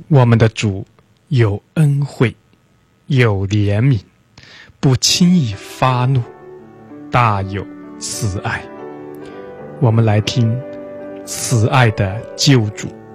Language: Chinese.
我们的主有恩惠，有怜悯，不轻易发怒，大有慈爱。我们来听慈爱的救主。